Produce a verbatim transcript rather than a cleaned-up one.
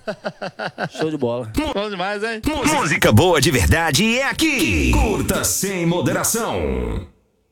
Show de bola. Bom demais, hein? Música boa de verdade é aqui. Curta sem moderação.